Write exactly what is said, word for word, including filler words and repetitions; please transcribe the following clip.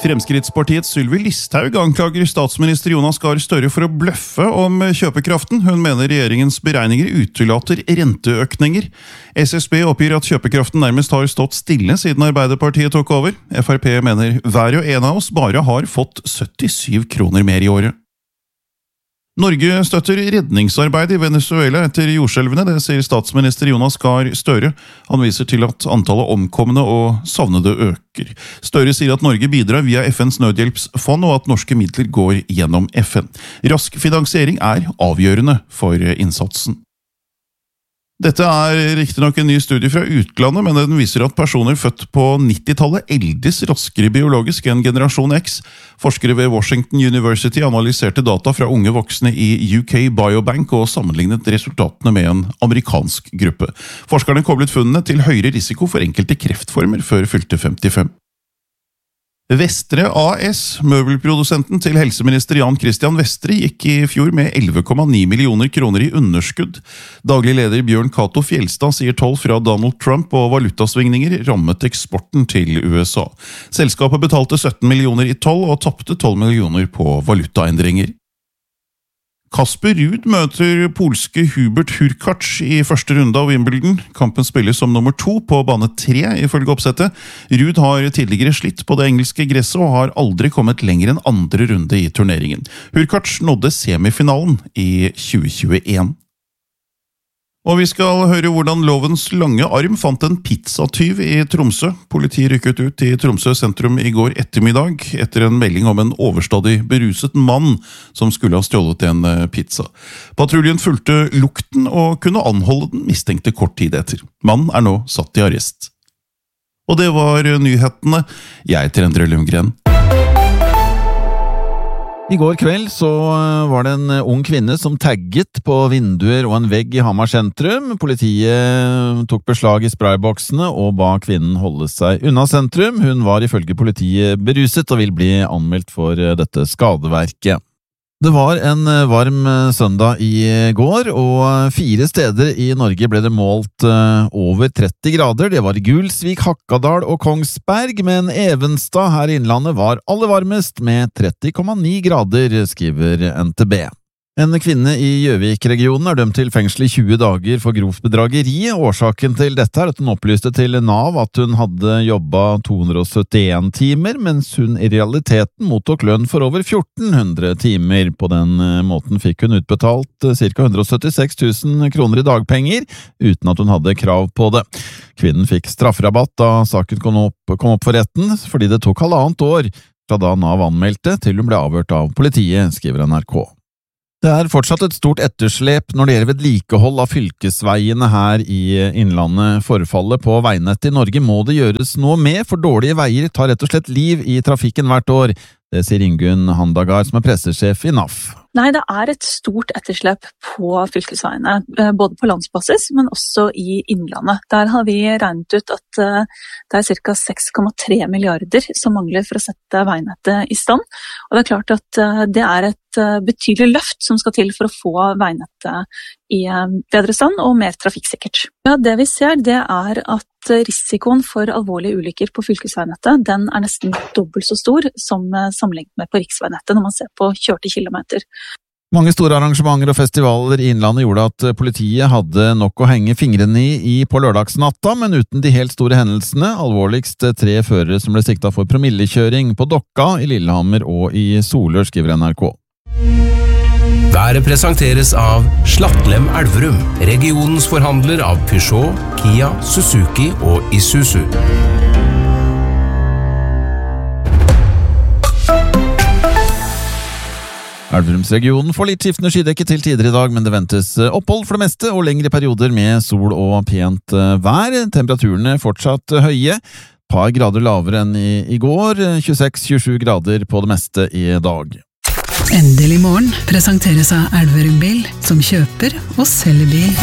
Fremskrittspartiets Sylvi Listhaug anklager statsminister Jonas Gahr Støre for å bløffe om kjøpekraften. Hun mener regjeringens beregninger utelater renteøkninger. S S B oppgir at kjøpekraften nærmest har stått stille siden Arbeiderpartiet tok over. F R P mener hver og en av oss bare har fått syttisyv kroner mer i året. Norge støtter redningsarbeid i Venezuela etter jordskjelvene, det sier statsminister Jonas Gahr Støre. Han viser til at antallet omkomne og savnede øker. Støre sier at Norge bidrar via F N's nødhjelpsfond og at norske midler går gjennom F N. Rask finansiering er avgjørende for innsatsen. Dette er riktignok en ny studie fra utlandet, men den viser at personer født på nittitallet eldes raskere biologisk enn generasjon X. Forskere ved Washington University analyserte data fra unge voksne i U K Biobank og sammenlignet resultatene med en amerikansk gruppe. Forskerne koblet funnene til høyere risiko for enkelte kreftformer før fylte femtifem. Vestre A S, møbelprodusenten til helseminister Jan Christian Vestre, gikk i fjor med elleve komma ni millioner kroner i underskudd. Daglig leder Bjørn Cato Fjelstad sier toll fra Donald Trump og valutasvingninger rammet eksporten til U S A. Selskapet betalte sytten millioner i toll og tappte tolv millioner på valutaendringer. Kasper Ruud møter polske Hubert Hurkacz i første runde av Wimbledon. Kampen spilles som nummer to på bane tre ifølge oppsettet. Ruud har tidligere slitt på det engelske gresset og har aldri kommet lenger enn andre runde i turneringen. Hurkacz nådde semifinalen i tjue tjueen. Og vi skal høre hvordan lovens lange arm fant en pizzatyv i Tromsø. Politiet rykket ut i Tromsø sentrum i går ettermiddag etter en melding om en overstadig beruset mann som skulle ha stjålet en pizza. Patruljen fulgte lukten og kunne anholde den mistenkte kort tid etter. Mannen er nå satt i arrest. Og det var nyhetene. Jeg heter Endre Lundgren. I går kveld så var det en ung kvinne som tagget på vinduer og en vegg i Hamar sentrum. Politiet tok beslag i sprayboksene og ba kvinnen holde seg unna sentrum. Hun var ifølge politiet beruset og vil bli anmeldt for dette skadeverket. Det var en varm søndag i går, og fire steder i Norge ble det målt over tretti grader. Det var Gulsvik, Hakadal og Kongsberg, men Evenstad her i Innlandet var aller varmest med tretti komma ni grader, skriver N T B. En kvinne i Gjøvik-regionen er dømt til fengsel i tjue dager for grovt bedrageri. Årsaken til dette er at hun opplyste til Nav at hun hadde jobbet to hundre og syttien timer, mens hun i realiteten mottok lønn for over fjorten hundre timer. På den måten fikk hun utbetalt ca ett hundre og syttiseks tusen kroner i dagpenger, uten at hun hadde krav på det. Kvinnen fikk strafferabatt da saken kom opp, kom opp for retten, fordi det tok halvannet år fra da Nav anmeldte til hun ble avhørt av politiet, skriver N R K. Det er fortsatt et stort etterslep når det gjelder vedlikehold av fylkesveiene her i Innlandet. Forfallet på veinettet i Norge må det gjøres noe med, for dårlige veier tar rett og slett liv i trafikken hvert år. Det sier Ingunn Handagard, som er pressesjef i N A F. Nei, det er et stort etterslep på fylkesveiene, både på landsbasis, men også i Innlandet. Der har vi regnet ut at det er ca seks komma tre milliarder som mangler for å sette veinettet i stand. Og det er klart at det er et betydelig løft som skal til for å få veinettet i bedre stand og mer trafikksikkert. Ja, det vi ser, det er at risikoen for alvorlige ulykker på fylkesveinettet, den er nesten dobbelt så stor som sammenlignet med på riksveinettet når man ser på kjørte kilometer. Mange store arrangementer og festivaler i Innlandet gjorde at politiet hadde nok å henge fingrene i, i på lørdagsnatta, men uten de helt store hendelsene, alvorligst tre førere som ble siktet for promillekjøring på Dokka, i Lillehammer og i Solør, skriver N R K. Været presenteres av Slattlem Elverum, regionens forhandler av Peugeot, Kia, Suzuki og Isuzu. Elverumsregionen får litt skiftende skydekke til tider i dag, men det ventes opphold for det meste og lengre perioder med sol og pent vær. Temperaturene fortsatt høye, par grader lavere enn i, i går, tjueseks til tjuesju grader på det meste i dag. Endelig morgen presenteres av Elverum Bil, som kjøper og selger bil